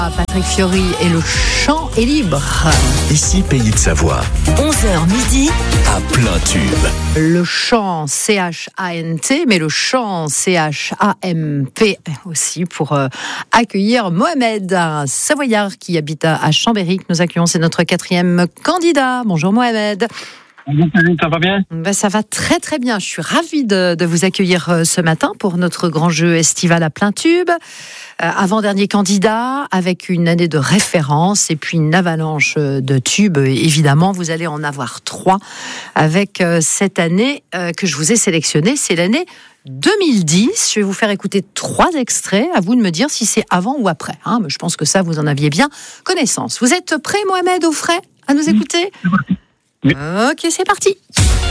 Patrick Fiori et le chant est libre. Ici, Pays de Savoie. 11h midi. À plein tube. Le chant C-H-A-N-T, mais le chant C-H-A-M-P aussi pour accueillir Mohamed, un Savoyard qui habite à Chambéry. Que nous accueillons, c'est notre 4e candidat. Bonjour Mohamed. Ça va bien ? Ça va très très bien. Je suis ravie de vous accueillir ce matin pour notre grand jeu estival à plein tube. Avant-dernier candidat, avec une année de référence et puis une avalanche de tubes. Évidemment, vous allez en avoir 3 avec cette année que je vous ai sélectionnée. C'est l'année 2010. Je vais vous faire écouter 3 extraits. À vous de me dire si c'est avant ou après. Mais je pense que ça, vous en aviez bien connaissance. Vous êtes prêt, Mohamed, au frais, à nous écouter ? Oui. Ok, c'est parti.